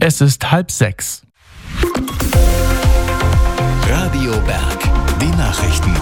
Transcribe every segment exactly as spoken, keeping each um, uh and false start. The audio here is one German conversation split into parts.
Es ist halb sechs. Radio Berg, die Nachrichten.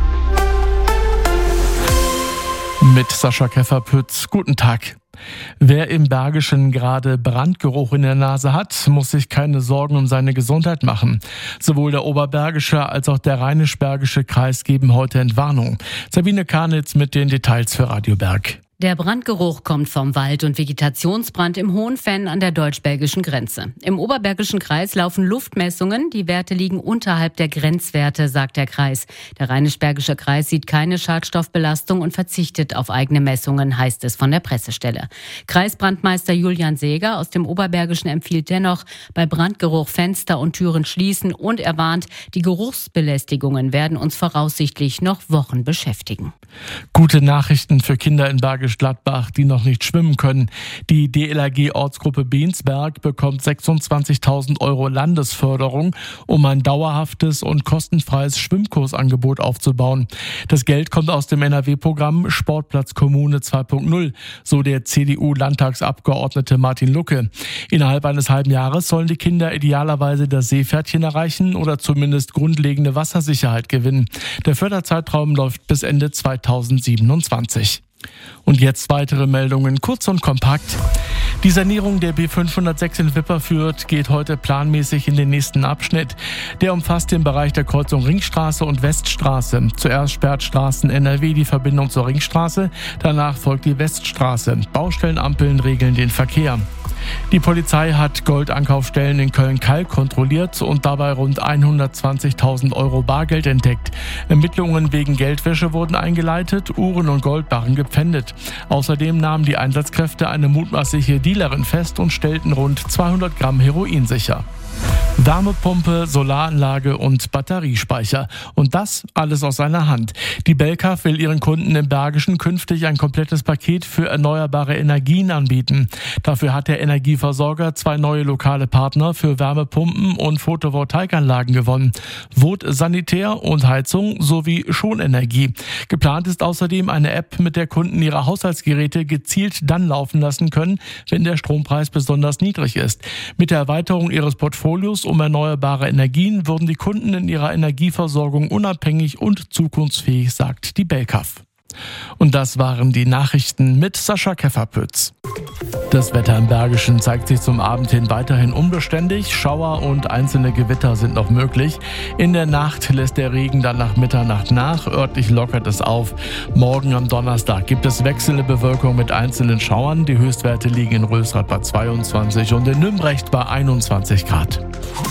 Mit Sascha Käfer-Pütz. Guten Tag. Wer im Bergischen gerade Brandgeruch in der Nase hat, muss sich keine Sorgen um seine Gesundheit machen. Sowohl der Oberbergische als auch der Rheinisch-Bergische Kreis geben heute Entwarnung. Sabine Karnitz mit den Details für Radio Berg. Der Brandgeruch kommt vom Wald- und Vegetationsbrand im Hohenfenn an der deutsch-belgischen Grenze. Im Oberbergischen Kreis laufen Luftmessungen. Die Werte liegen unterhalb der Grenzwerte, sagt der Kreis. Der Rheinisch-Bergische Kreis sieht keine Schadstoffbelastung und verzichtet auf eigene Messungen, heißt es von der Pressestelle. Kreisbrandmeister Julian Seeger aus dem Oberbergischen empfiehlt dennoch, bei Brandgeruch Fenster und Türen schließen und er warnt, die Geruchsbelästigungen werden uns voraussichtlich noch Wochen beschäftigen. Gute Nachrichten für Kinder in Bergisch Gladbach, die noch nicht schwimmen können. Die D L R G-Ortsgruppe Bensberg bekommt sechsundzwanzigtausend Euro Landesförderung, um ein dauerhaftes und kostenfreies Schwimmkursangebot aufzubauen. Das Geld kommt aus dem N R W-Programm Sportplatz Kommune zwei Punkt null, so der C D U-Landtagsabgeordnete Martin Lucke. Innerhalb eines halben Jahres sollen die Kinder idealerweise das Seepferdchen erreichen oder zumindest grundlegende Wassersicherheit gewinnen. Der Förderzeitraum läuft bis Ende zweitausendsiebenundzwanzig. Und jetzt weitere Meldungen, kurz und kompakt. Die Sanierung der B fünfhundertsechs in Wipperfürth geht heute planmäßig in den nächsten Abschnitt. Der umfasst den Bereich der Kreuzung Ringstraße und Weststraße. Zuerst sperrt Straßen N R W die Verbindung zur Ringstraße, danach folgt die Weststraße. Baustellenampeln regeln den Verkehr. Die Polizei hat Goldankaufstellen in Köln-Kalk kontrolliert und dabei rund hundertzwanzigtausend Euro Bargeld entdeckt. Ermittlungen wegen Geldwäsche wurden eingeleitet, Uhren und Goldbarren gepfändet. Außerdem nahmen die Einsatzkräfte eine mutmaßliche Dealerin fest und stellten rund zweihundert Gramm Heroin sicher. Wärmepumpe, Solaranlage und Batteriespeicher. Und das alles aus einer Hand. Die Belkaf will ihren Kunden im Bergischen künftig ein komplettes Paket für erneuerbare Energien anbieten. Dafür hat der Energieversorger zwei neue lokale Partner für Wärmepumpen und Photovoltaikanlagen gewonnen. Vod Sanitär und Heizung sowie Schonenergie. Geplant ist außerdem eine App, mit der Kunden ihre Haushaltsgeräte gezielt dann laufen lassen können, wenn der Strompreis besonders niedrig ist. Mit der Erweiterung ihres Portfolios um erneuerbare Energien würden die Kunden in ihrer Energieversorgung unabhängig und zukunftsfähig, sagt die Belkaf. Und das waren die Nachrichten mit Sascha Käfer-Pütz. Das Wetter im Bergischen zeigt sich zum Abend hin weiterhin unbeständig. Schauer und einzelne Gewitter sind noch möglich. In der Nacht lässt der Regen dann nach Mitternacht nach. Örtlich lockert es auf. Morgen am Donnerstag gibt es wechselnde Bewölkung mit einzelnen Schauern. Die Höchstwerte liegen in Rösrath bei zweiundzwanzig und in Nümbrecht bei einundzwanzig Grad.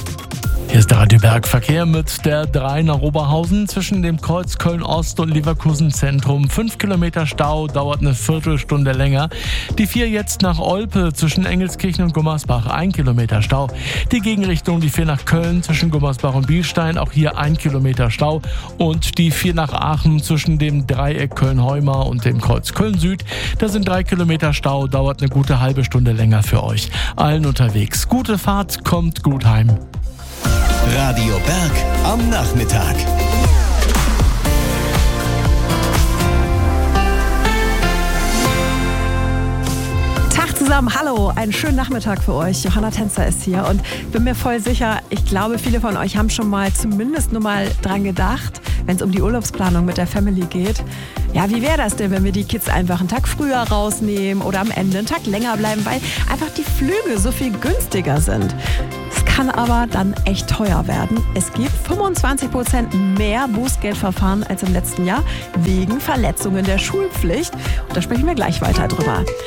Hier ist der Radio Berg Verkehr mit der drei nach Oberhausen zwischen dem Kreuz Köln-Ost und Leverkusen Zentrum. Fünf Kilometer Stau, dauert eine Viertelstunde länger. Die vier jetzt nach Olpe zwischen Engelskirchen und Gummersbach, ein Kilometer Stau. Die Gegenrichtung, die vier nach Köln zwischen Gummersbach und Bielstein, auch hier ein Kilometer Stau. Und die vier nach Aachen zwischen dem Dreieck Köln-Heumar und dem Kreuz Köln-Süd. Da sind drei Kilometer Stau, dauert eine gute halbe Stunde länger für euch. Allen unterwegs. Gute Fahrt, kommt gut heim. Radio Berg am Nachmittag. Tag zusammen, hallo, einen schönen Nachmittag für euch. Johanna Tänzer ist hier und bin mir voll sicher, ich glaube, viele von euch haben schon mal zumindest nur mal dran gedacht, wenn es um die Urlaubsplanung mit der Family geht. Ja, wie wäre das denn, wenn wir die Kids einfach einen Tag früher rausnehmen oder am Ende einen Tag länger bleiben, weil einfach die Flüge so viel günstiger sind. Es kann aber dann echt teuer werden. Es gibt fünfundzwanzig Prozent mehr Bußgeldverfahren als im letzten Jahr wegen Verletzungen der Schulpflicht. Und da sprechen wir gleich weiter drüber.